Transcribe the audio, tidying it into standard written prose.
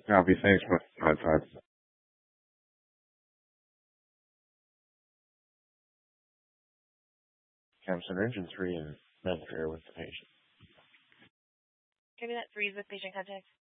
Copy. Thanks, my time. Cam Center Engine 3 and Medicare with the patient. Give me that 3 with patient contact.